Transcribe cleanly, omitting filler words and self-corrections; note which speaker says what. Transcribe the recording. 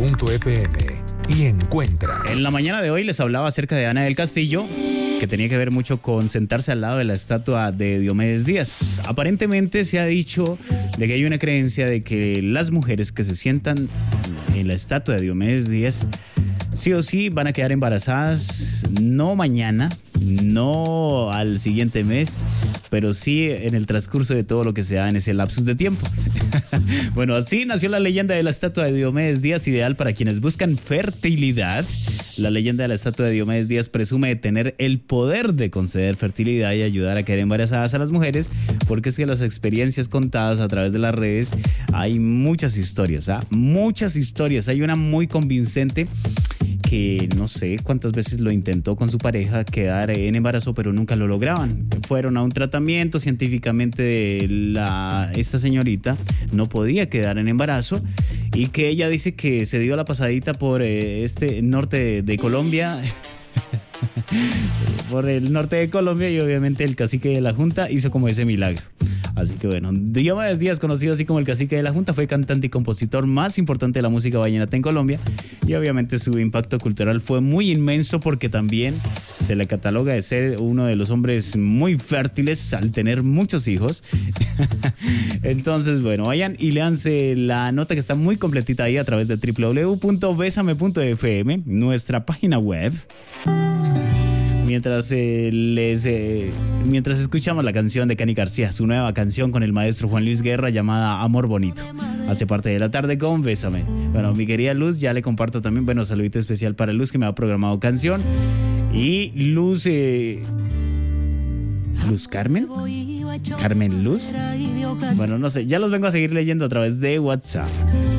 Speaker 1: bésame.fm y encuentra.
Speaker 2: En la mañana de hoy les hablaba acerca de Ana del Castillo, que tenía que ver mucho con sentarse al lado de la estatua de Diomedes Díaz. Aparentemente se ha dicho de que hay una creencia de que las mujeres que se sientan en la estatua de Diomedes Díaz sí o sí van a quedar embarazadas, no mañana, no al siguiente mes, pero sí en el transcurso de todo lo que se da en ese lapsus de tiempo. Bueno, así nació la leyenda de la estatua de Diomedes Díaz, ideal para quienes buscan fertilidad. La leyenda de la estatua de Diomedes Díaz presume de tener el poder de conceder fertilidad y ayudar a quedar embarazadas a las mujeres, porque es que las experiencias contadas a través de las redes, hay muchas historias, muchas historias. Hay una muy convincente que no sé cuántas veces lo intentó con su pareja quedar en embarazo, pero nunca lo lograban. Fueron a un tratamiento científicamente, esta señorita no podía quedar en embarazo, y que ella dice que se dio la pasadita por este norte de Colombia. Por el norte de Colombia, y obviamente el cacique de la Junta hizo como ese milagro. Así que bueno, Diomedes Díaz, conocido así como el cacique de la Junta, fue cantante y compositor más importante de la música vallenata en Colombia, y obviamente su impacto cultural fue muy inmenso, porque también se le cataloga de ser uno de los hombres muy fértiles al tener muchos hijos. Entonces, bueno, vayan y léanse la nota que está muy completita ahí a través de www.besame.fm, nuestra página web. Mientras escuchamos la canción de Cani García, su nueva canción con el maestro Juan Luis Guerra llamada Amor Bonito. Hace parte de la tarde con Bésame. Bueno, mi querida Luz, ya le comparto también, bueno, saludito especial para Luz, que me ha programado canción. Y Luz, Luz Carmen Luz. Bueno, no sé, ya los vengo a seguir leyendo a través de WhatsApp.